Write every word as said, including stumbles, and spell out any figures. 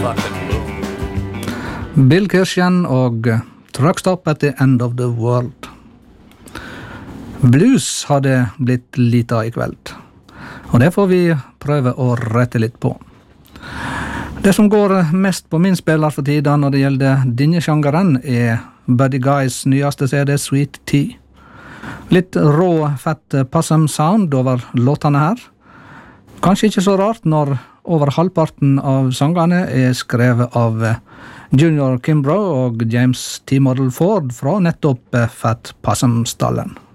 Bill Kirshen og Truck Stop at the End of the World. Blues har det blitt lite av i kveld, og det får vi prøve å rette litt på. Det som går mest på min spiller for tida når det gjelder denne sjangeren er Buddy Guys nyeste C D Sweet Tea. Litt rå, fett possum sound over låtene her. Kanskje ikke så rart når over halvparten av sangene er skrevet av Junior Kimbrough og James T. Model Ford fra nettopp Fat Possum-stallen.